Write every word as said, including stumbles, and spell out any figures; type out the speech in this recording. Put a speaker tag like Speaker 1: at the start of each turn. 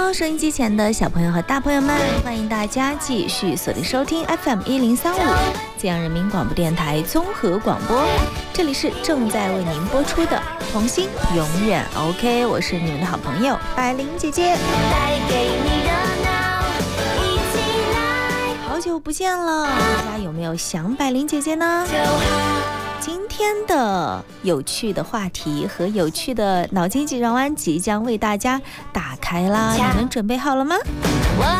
Speaker 1: 喽，收音机前的小朋友和大朋友们，欢迎大家继续锁定收听 F M 一零三五济阳人民广播电台综合广播，这里是正在为您播出的童心永远 OK， 我是你们的好朋友百灵姐姐。带给你热闹，一起来。好久不见了，大家有没有想百灵姐姐呢？今天的有趣的话题和有趣的脑筋急转弯即将为大家打开啦，你们准备好了吗？